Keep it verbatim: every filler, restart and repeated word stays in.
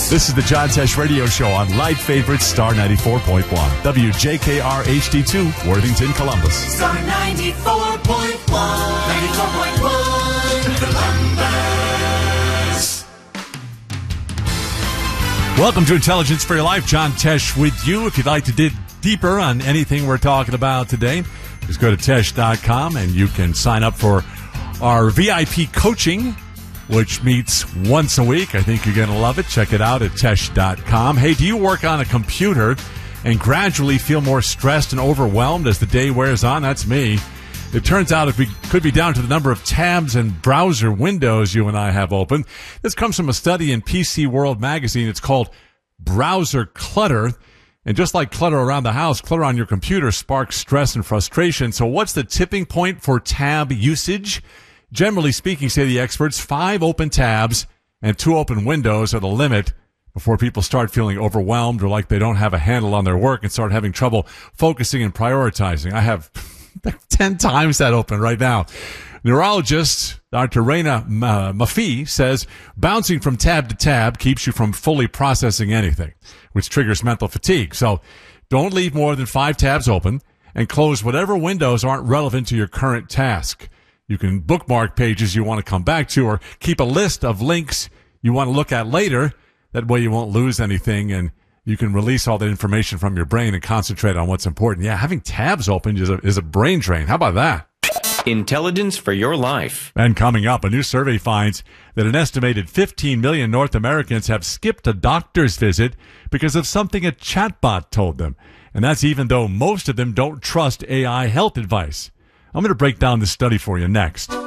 This is the John Tesh Radio Show on Live Favorites Star ninety-four point one. W J K R H D two, Worthington, Columbus. Star ninety-four point one. ninety-four point one, Columbus. Welcome to Intelligence for Your Life. John Tesh with you. If you'd like to dig deeper on anything we're talking about today, just go to tesh dot com and you can sign up for our V I P coaching, which meets once a week. I think you're going to love it. Check it out at tesh dot com. Hey, do you work on a computer and gradually feel more stressed and overwhelmed as the day wears on? That's me. It turns out it could be down to the number of tabs and browser windows you and I have open. This comes from a study in P C World magazine. It's called Browser Clutter. And just like clutter around the house, clutter on your computer sparks stress and frustration. So what's the tipping point for tab usage? Generally speaking, say the experts, five open tabs and two open windows are the limit before people start feeling overwhelmed or like they don't have a handle on their work and start having trouble focusing and prioritizing. I have ten times that open right now. Neurologist Doctor Raina uh, Mafi says bouncing from tab to tab keeps you from fully processing anything, which triggers mental fatigue. So don't leave more than five tabs open and close whatever windows aren't relevant to your current task. You can bookmark pages you want to come back to or keep a list of links you want to look at later. That way you won't lose anything and you can release all that information from your brain and concentrate on what's important. Yeah, having tabs open is a, is a brain drain. How about that? Intelligence for your life. And coming up, a new survey finds that an estimated fifteen million North Americans have skipped a doctor's visit because of something a chatbot told them. And that's even though most of them don't trust A I health advice. I'm going to break down this study for you next.